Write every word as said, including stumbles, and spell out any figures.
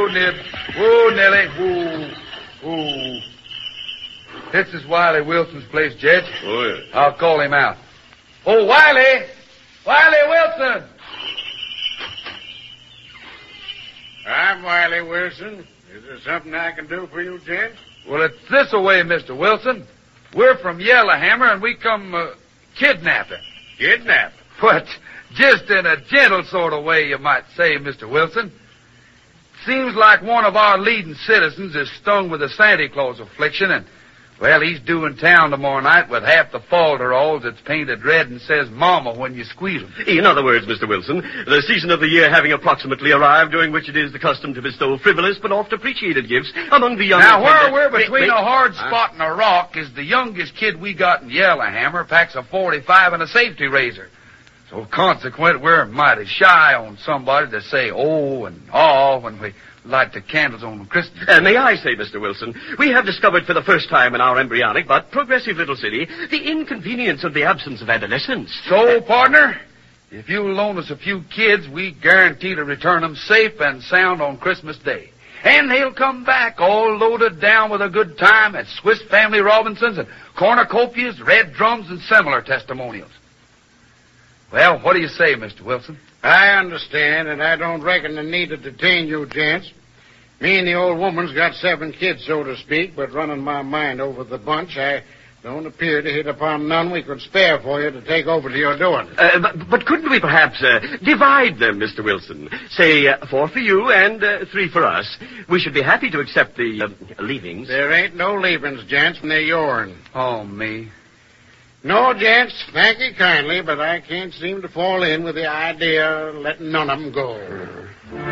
Whoa, Ned. Whoa, Nellie. Whoa. Whoa. This is Wiley Wilson's place, Judge. Oh, yes. I'll call him out. Oh, Wiley! Wiley Wilson! I'm Wiley Wilson. Is there something I can do for you, Jed? Well, it's this away, Mister Wilson. We're from Yellowhammer, and we come uh, kidnapping. Kidnapping? But just in a gentle sort of way, you might say, Mister Wilson. Seems like one of our leading citizens is stung with the Santa Claus affliction, and, well, he's due in town tomorrow night with half the falderalls that's painted red and says Mama when you squeeze 'em. In other words, Mister Wilson, the season of the year having approximately arrived, during which it is the custom to bestow frivolous but oft appreciated gifts among the young... Now, where we're between wait, wait. a hard spot and a rock is the youngest kid we got in Yellowhammer packs a forty-five and a safety razor. So, consequent, we're mighty shy on somebody to say oh and aw when we light the candles on Christmas. Uh, may I say, Mister Wilson, we have discovered for the first time in our embryonic but progressive little city the inconvenience of the absence of adolescence. So, partner, if you'll loan us a few kids, we guarantee to return them safe and sound on Christmas Day. And they'll come back all loaded down with a good time at Swiss Family Robinsons and cornucopias, red drums, and similar testimonials. Well, what do you say, Mister Wilson? I understand, and I don't reckon I need to detain you, gents. Me and the old woman's got seven kids, so to speak, but running my mind over the bunch, I don't appear to hit upon none we could spare for you to take over to your doing. Uh, but, but couldn't we perhaps uh, divide them, Mister Wilson? Say uh, four for you and uh, three for us. We should be happy to accept the uh, leavings. There ain't no leavings, gents, and they're yourn. Oh, me. No, gents, thank you kindly, but I can't seem to fall in with the idea of letting none of them go.